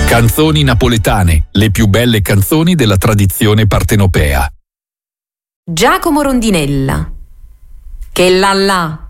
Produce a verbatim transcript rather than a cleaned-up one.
Canzoni napoletane, le più belle canzoni della tradizione partenopea. Giacomo Rondinella. Che là là